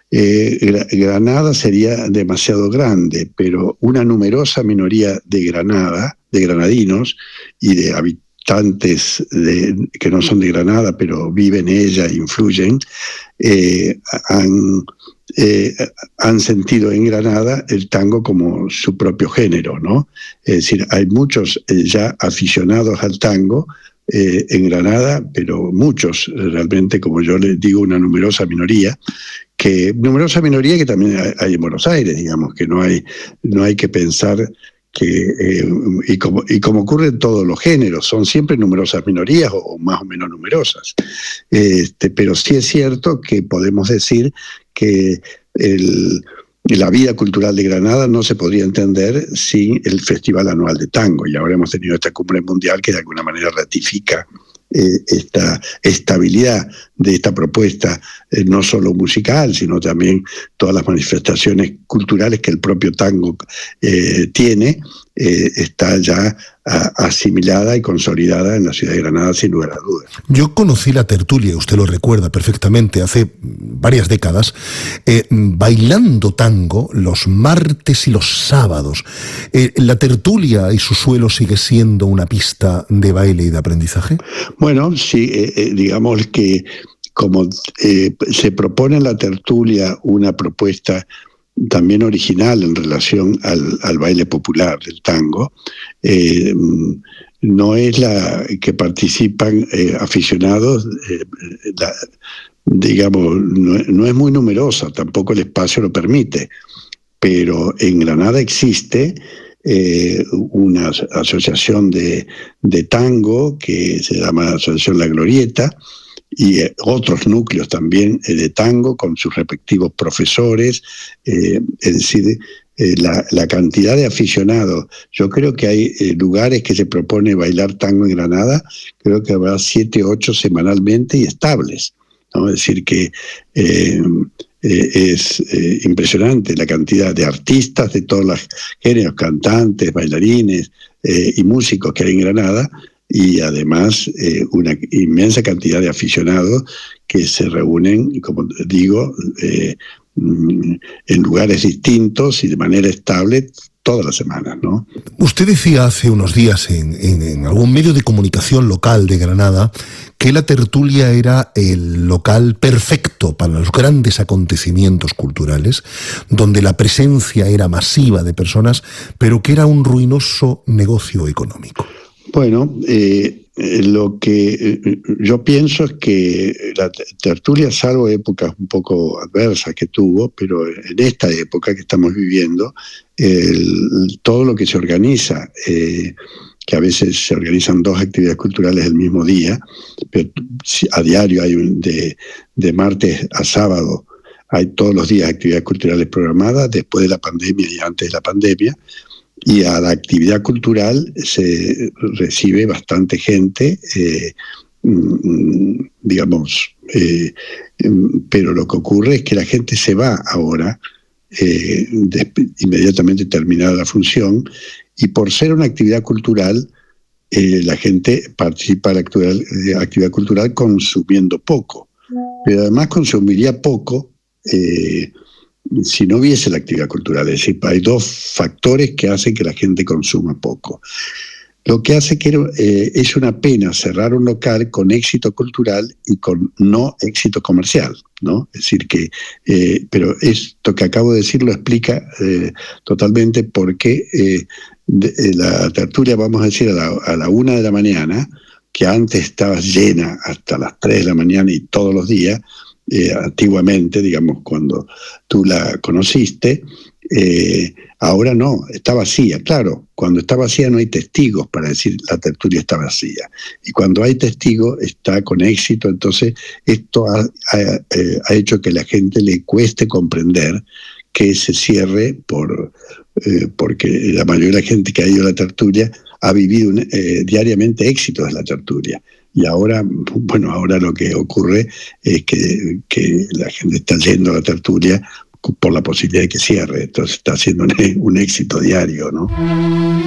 Granada sería demasiado grande, pero una numerosa minoría de Granada, de granadinos y de habitantes que no son de Granada, pero viven en ella e influyen, han, han sentido en Granada el tango como su propio género, ¿no? Es decir, hay muchos ya aficionados al tango en Granada, pero muchos, realmente, como yo les digo, una numerosa minoría que también hay en Buenos Aires, digamos, que no hay que pensar que, y como ocurre en todos los géneros, son siempre numerosas minorías o más o menos numerosas. Pero sí es cierto que podemos decir que la vida cultural de Granada no se podría entender sin el Festival Anual de Tango, y ahora hemos tenido esta cumbre mundial que de alguna manera ratifica esta estabilidad de esta propuesta, no solo musical, sino también todas las manifestaciones culturales que el propio tango tiene, está ya asimilada y consolidada en la ciudad de Granada, sin lugar a dudas. Yo conocí la tertulia, usted lo recuerda perfectamente, hace varias décadas, bailando tango los martes y los sábados. ¿La tertulia y su suelo sigue siendo una pista de baile y de aprendizaje? Bueno, sí, digamos que como se propone en la tertulia una propuesta también original en relación al baile popular del tango, no es la que participan aficionados, digamos, no es muy numerosa, tampoco el espacio lo permite, pero en Granada existe una asociación de tango que se llama Asociación La Glorieta, y otros núcleos también de tango con sus respectivos profesores, es decir, la cantidad de aficionados. Yo creo que hay lugares que se propone bailar tango en Granada, creo que habrá 7, 8 semanalmente y estables, ¿no? Es decir que es impresionante la cantidad de artistas de todos los géneros, cantantes, bailarines y músicos que hay en Granada, y además una inmensa cantidad de aficionados que se reúnen, como digo, en lugares distintos y de manera estable todas las semanas, ¿no? Usted decía hace unos días en algún medio de comunicación local de Granada que la tertulia era el local perfecto para los grandes acontecimientos culturales, donde la presencia era masiva de personas, pero que era un ruinoso negocio económico. Bueno, lo que yo pienso es que la tertulia, salvo épocas un poco adversas que tuvo, pero en esta época que estamos viviendo, todo lo que se organiza, que a veces se organizan 2 actividades culturales el mismo día, pero a diario hay de martes a sábado, hay todos los días actividades culturales programadas, después de la pandemia y antes de la pandemia, y a la actividad cultural se recibe bastante gente, digamos, pero lo que ocurre es que la gente se va ahora, inmediatamente terminada la función, y por ser una actividad cultural, la gente participa en la actividad cultural consumiendo poco, pero además consumiría poco si no hubiese la actividad cultural. Es decir, hay 2 factores que hacen que la gente consuma poco. Lo que hace que es una pena cerrar un local con éxito cultural y con no éxito comercial, ¿no? Es decir que, pero esto que acabo de decir lo explica totalmente por qué la tertulia, vamos a decir, a la 1 de la mañana, que antes estaba llena hasta las 3 de la mañana y todos los días, antiguamente, digamos, cuando tú la conociste, ahora no, está vacía. Claro, cuando está vacía no hay testigos para decir la tertulia está vacía. Y cuando hay testigos está con éxito. Entonces esto ha hecho que a la gente le cueste comprender que se cierre porque la mayoría de la gente que ha ido a la tertulia ha vivido diariamente éxitos de la tertulia. Y ahora, bueno, ahora lo que ocurre es que la gente está yendo a la tertulia por la posibilidad de que cierre. Entonces está haciendo un éxito diario, ¿no?